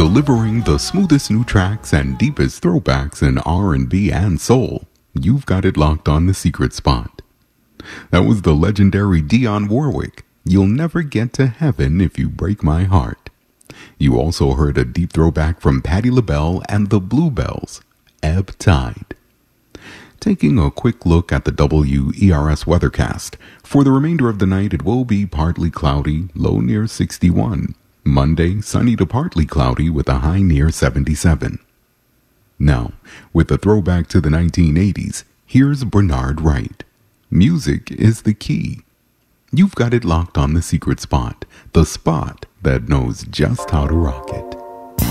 Delivering the smoothest new tracks and deepest throwbacks in R&B and soul. You've got it locked on The Secret Spot. That was the legendary Dionne Warwick. You'll never get to heaven if you break my heart. You also heard a deep throwback from Patti LaBelle and the Bluebells, Ebb Tide. Taking a quick look at the WERS weathercast. For the remainder of the night, it will be partly cloudy, low near 61. Monday, sunny to partly cloudy with a high near 77. Now, with a throwback to the 1980s, here's Bernard Wright. Music is the key. You've got it locked on The Secret Spot, the spot that knows just how to rock it.